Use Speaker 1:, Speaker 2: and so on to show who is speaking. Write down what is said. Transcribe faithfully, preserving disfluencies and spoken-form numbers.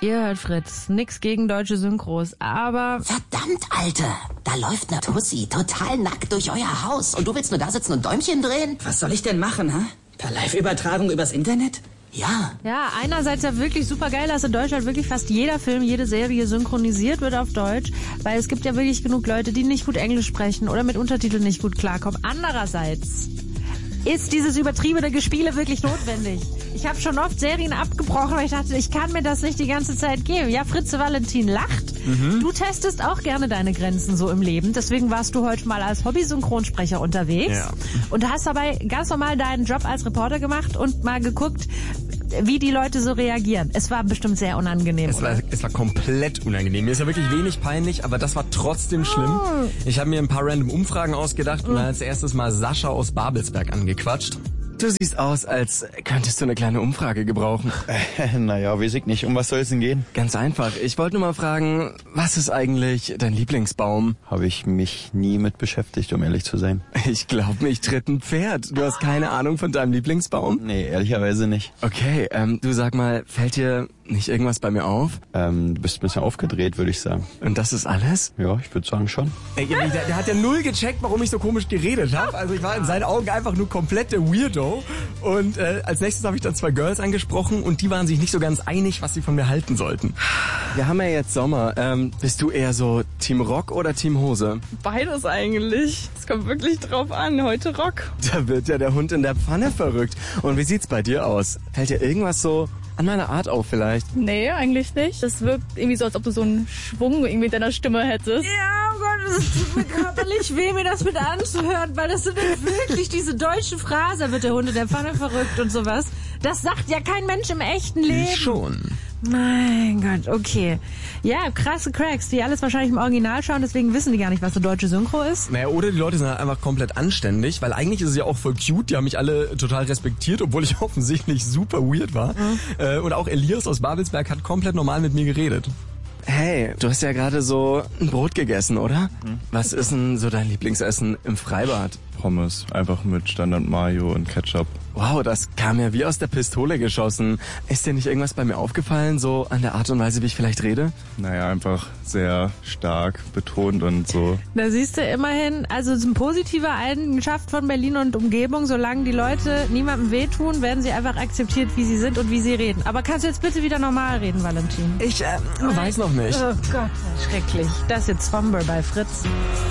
Speaker 1: Ihr hört Fritz. Nix gegen deutsche Synchros, aber...
Speaker 2: Verdammt, Alter! Da läuft ne Tussi total nackt durch euer Haus und du willst nur da sitzen und Däumchen drehen?
Speaker 3: Was soll ich denn machen, hä? Per Live-Übertragung übers Internet?
Speaker 2: Ja.
Speaker 1: Ja, einerseits ja wirklich super geil, dass in Deutschland wirklich fast jeder Film, jede Serie synchronisiert wird auf Deutsch, weil es gibt ja wirklich genug Leute, die nicht gut Englisch sprechen oder mit Untertiteln nicht gut klarkommen. Andererseits ist dieses übertriebene Gespiele wirklich notwendig. Ich habe schon oft Serien abgebrochen, weil ich dachte, ich kann mir das nicht die ganze Zeit geben. Ja, Fritze Valentin lacht. Mhm. Du testest auch gerne deine Grenzen so im Leben. Deswegen warst du heute mal als Hobby-Synchronsprecher unterwegs.
Speaker 4: Ja.
Speaker 1: Und hast dabei ganz normal deinen Job als Reporter gemacht und mal geguckt, wie die Leute so reagieren. Es war bestimmt sehr unangenehm.
Speaker 4: Es war, es war komplett unangenehm. Mir ist ja wirklich wenig peinlich, aber das war trotzdem schlimm. Ich habe mir ein paar random Umfragen ausgedacht und dann als erstes mal Sascha aus Babelsberg angequatscht. Du siehst aus, als könntest du eine kleine Umfrage gebrauchen.
Speaker 5: Äh, naja, weiß ich nicht. Um was soll es denn gehen?
Speaker 4: Ganz einfach. Ich wollte nur mal fragen, was ist eigentlich dein Lieblingsbaum?
Speaker 5: Habe ich mich nie mit beschäftigt, um ehrlich zu sein.
Speaker 4: Ich glaube, mich tritt ein Pferd. Du hast keine Ahnung von deinem Lieblingsbaum?
Speaker 5: Nee, ehrlicherweise nicht.
Speaker 4: Okay, ähm, du sag mal, fällt dir nicht irgendwas bei mir auf?
Speaker 5: Ähm, du bist ein bisschen aufgedreht, würde ich sagen.
Speaker 4: Und das ist alles?
Speaker 5: Ja, ich würde sagen schon.
Speaker 4: Ey, der, der hat ja null gecheckt, warum ich so komisch geredet habe. Also ich war in seinen Augen einfach nur komplett der Weirdo. Und äh, als nächstes habe ich dann zwei Girls angesprochen und die waren sich nicht so ganz einig, was sie von mir halten sollten. Wir haben ja jetzt Sommer. Ähm, bist du eher so Team Rock oder Team Hose?
Speaker 6: Beides eigentlich. Es kommt wirklich drauf an. Heute Rock.
Speaker 4: Da wird ja der Hund in der Pfanne verrückt. Und wie sieht's bei dir aus? Fällt dir irgendwas so an meiner Art auf vielleicht?
Speaker 6: Nee, eigentlich nicht. Das wirkt irgendwie so, als ob du so einen Schwung irgendwie in deiner Stimme hättest.
Speaker 1: Ja, oh Gott, es tut mir körperlich weh, mir das mit anzuhören, weil das sind wirklich diese deutschen Phrasen, da wird der Hund in der Pfanne verrückt und sowas. Das sagt ja kein Mensch im echten Leben.
Speaker 4: Schon.
Speaker 1: Mein Gott, okay. Ja, krasse Cracks, die alles wahrscheinlich im Original schauen, deswegen wissen die gar nicht, was eine deutsche Synchro ist.
Speaker 4: Naja, oder die Leute sind halt einfach komplett anständig, weil eigentlich ist es ja auch voll cute, die haben mich alle total respektiert, obwohl ich offensichtlich super weird war. Mhm. Äh, und auch Elias aus Babelsberg hat komplett normal mit mir geredet. Hey, du hast ja gerade so ein Brot gegessen, oder? Mhm. Was ist denn so dein Lieblingsessen im Freibad?
Speaker 5: Pommes, einfach mit Standard Mayo und Ketchup.
Speaker 4: Wow, das kam ja wie aus der Pistole geschossen. Ist dir nicht irgendwas bei mir aufgefallen, so an der Art und Weise, wie ich vielleicht rede?
Speaker 5: Naja, einfach sehr stark betont und so.
Speaker 1: Da siehst du immerhin, also es ist eine positive Eigenschaft von Berlin und Umgebung. Solange die Leute niemandem wehtun, werden sie einfach akzeptiert, wie sie sind und wie sie reden. Aber kannst du jetzt bitte wieder normal reden, Valentin?
Speaker 4: Ich äh, weiß noch nicht.
Speaker 1: Oh Gott, schrecklich. Das ist jetzt Swumber bei Fritz.